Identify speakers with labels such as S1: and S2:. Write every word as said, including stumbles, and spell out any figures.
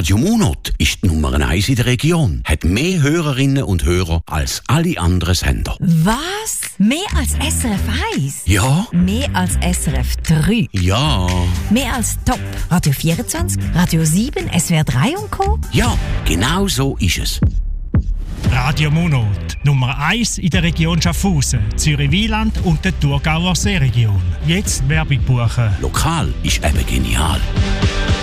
S1: Radio Monot ist die Nummer eins in der Region, hat mehr Hörerinnen und Hörer als alle anderen Sender.
S2: Was? Mehr als S R F eins?
S1: Ja.
S2: Mehr als S R F drei?
S1: Ja.
S2: Mehr als Top Radio vierundzwanzig, Radio sieben, S W R drei und Co.?
S1: Ja, genau so ist es.
S3: Radio Monot, Nummer eins in der Region Schaffhausen, Zürich-Wieland und der Thurgauer Seeregion. Jetzt Werbung buchen.
S1: Lokal ist eben genial.